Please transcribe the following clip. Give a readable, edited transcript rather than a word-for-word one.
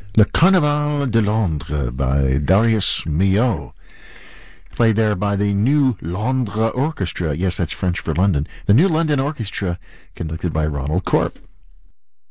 Le Carnaval de Londres by Darius Milhaud. Played there by the New Londres Orchestra. Yes, that's French for London. The New London Orchestra, conducted by Ronald Corp.